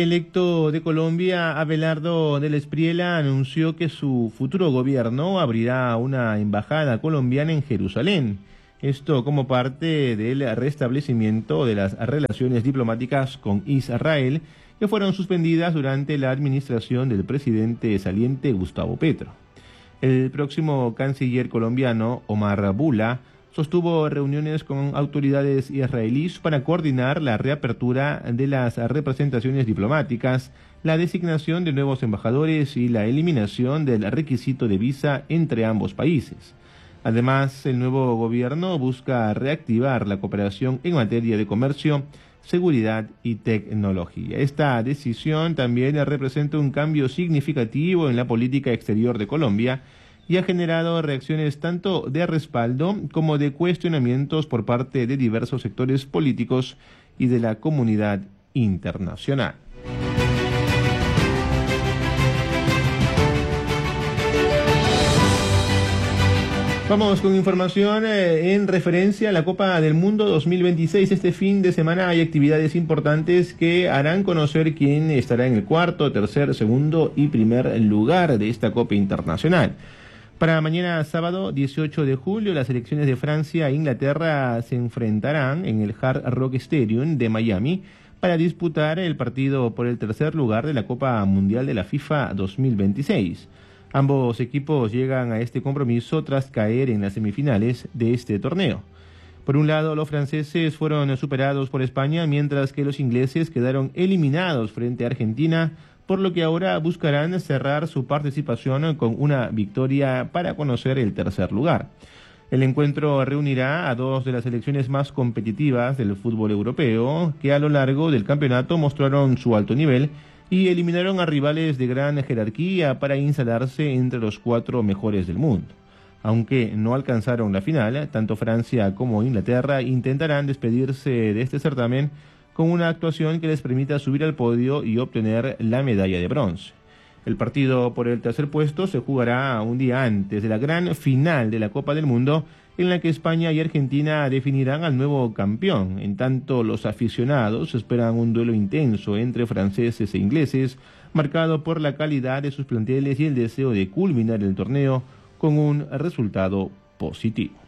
Electo de Colombia, Abelardo del Espriella anunció que su futuro gobierno abrirá una embajada colombiana en Jerusalén. Esto como parte del restablecimiento de las relaciones diplomáticas con Israel, que fueron suspendidas durante la administración del presidente saliente Gustavo Petro. El próximo canciller colombiano, Omar Bula, sostuvo reuniones con autoridades israelíes para coordinar la reapertura de las representaciones diplomáticas, la designación de nuevos embajadores y la eliminación del requisito de visa entre ambos países. Además, el nuevo gobierno busca reactivar la cooperación en materia de comercio, seguridad y tecnología. Esta decisión también representa un cambio significativo en la política exterior de Colombia y ha generado reacciones tanto de respaldo como de cuestionamientos por parte de diversos sectores políticos y de la comunidad internacional. Vamos con información en referencia a la Copa del Mundo 2026. Este fin de semana hay actividades importantes que harán conocer quién estará en el cuarto, tercer, segundo y primer lugar de esta Copa Internacional. Para mañana sábado 18 de julio, las selecciones de Francia e Inglaterra se enfrentarán en el Hard Rock Stadium de Miami para disputar el partido por el tercer lugar de la Copa Mundial de la FIFA 2026. Ambos equipos llegan a este compromiso tras caer en las semifinales de este torneo. Por un lado, los franceses fueron superados por España, mientras que los ingleses quedaron eliminados frente a Argentina, por lo que ahora buscarán cerrar su participación con una victoria para conocer el tercer lugar. El encuentro reunirá a dos de las selecciones más competitivas del fútbol europeo, que a lo largo del campeonato mostraron su alto nivel y eliminaron a rivales de gran jerarquía para instalarse entre los 4 mejores del mundo. Aunque no alcanzaron la final, tanto Francia como Inglaterra intentarán despedirse de este certamen con una actuación que les permita subir al podio y obtener la medalla de bronce. El partido por el tercer puesto se jugará un día antes de la gran final de la Copa del Mundo, en la que España y Argentina definirán al nuevo campeón. En tanto, los aficionados esperan un duelo intenso entre franceses e ingleses, marcado por la calidad de sus planteles y el deseo de culminar el torneo con un resultado positivo.